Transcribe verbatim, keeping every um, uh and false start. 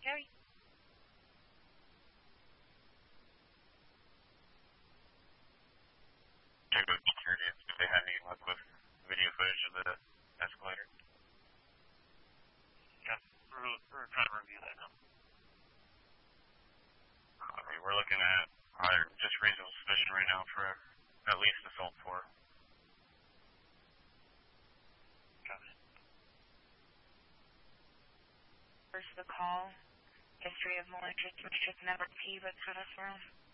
Joey? Check with security if they had any luck with video footage of the escalator. Yeah, we're, we're trying to review that now. Uh, we're looking at uh, just reasonable suspicion right now for at least assault four. Copy. First the call. History of malicious mischief number P, but cut us from.